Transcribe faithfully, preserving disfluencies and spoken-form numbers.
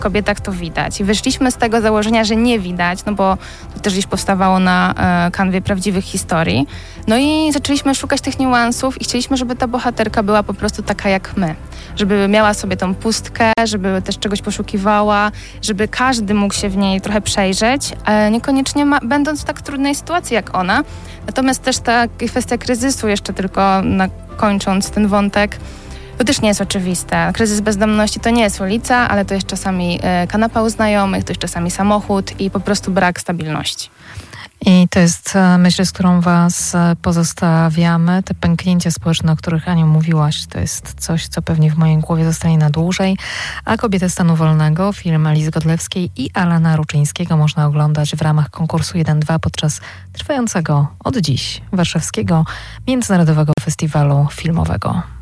kobietach to widać. I wyszliśmy z tego założenia, że nie widać, no bo to też gdzieś powstawało na e, kanwie prawdziwych historii. No i zaczęliśmy szukać tych niuansów i chcieliśmy, żeby ta bohaterka była po prostu taka jak my. Żeby miała sobie tą pustkę, żeby też czegoś poszukiwała, żeby każdy mógł się w niej trochę przejrzeć, e, niekoniecznie ma, będąc w tak trudnej sytuacji jak ona. Natomiast też ta kwestia kryzysu, jeszcze tylko na, kończąc ten wątek, to też nie jest oczywiste. Kryzys bezdomności to nie jest ulica, ale to jest czasami e, kanapa u znajomych, to jest czasami samochód i po prostu brak stabilności. I to jest myśl, z którą was pozostawiamy. Te pęknięcia społeczne, o których, Aniu, mówiłaś, to jest coś, co pewnie w mojej głowie zostanie na dłużej. A Kobiety stanu wolnego, film Alizy Godlewskiej i Alana Ruczyńskiego można oglądać w ramach konkursu jeden dwa podczas trwającego od dziś Warszawskiego Międzynarodowego Festiwalu Filmowego.